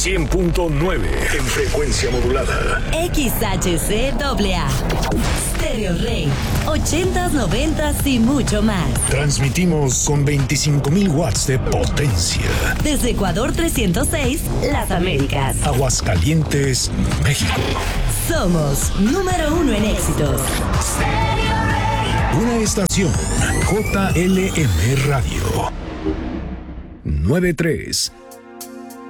100.9 en frecuencia modulada. XHCAA. Stereo Rey. 80s, 90s y mucho más. Transmitimos con 25,000 watts de potencia. Desde Ecuador 306, Las Américas. Aguascalientes, México. Somos número 1 en éxitos. Una estación JLM Radio. 93